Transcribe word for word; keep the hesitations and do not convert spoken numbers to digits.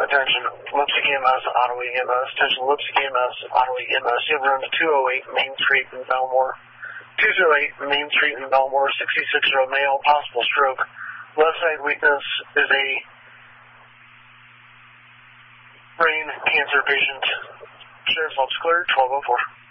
Attention, Lipstick E M S, Ottawa E M S. Attention, Lipstick E M S, Ottawa E M S. You have room to two oh eight Main Street in Belmore. two oh eight Main Street in Belmore, sixty-six-year-old male, possible stroke. Left side weakness is a brain cancer patient. Sheriff's Office cleared, twelve oh four.